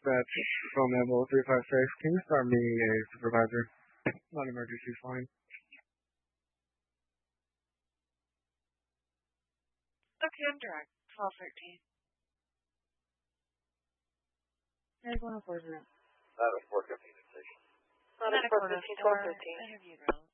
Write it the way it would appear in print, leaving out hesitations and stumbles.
dispatch phone level 356. Can you start me a supervisor? Not emergency fine. Okay, I'm direct. 1213. There's 104. Not a 415 station. Not a 415, 1213. Interview room.